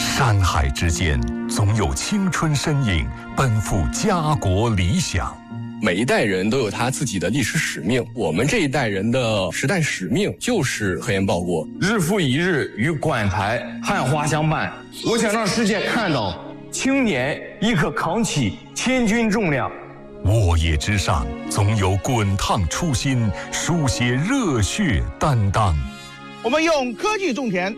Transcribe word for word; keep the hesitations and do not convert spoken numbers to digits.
山海之间，总有青春身影奔赴家国理想。 每一代人都有他自己的历史使命，我们这一代人的时代使命就是核研报国。 日复一日与管台汉花相伴，我想让世界看到青年亦可扛起千钧重量。 沃野之上，总有滚烫初心，书写热血担当。 我们用科技种田，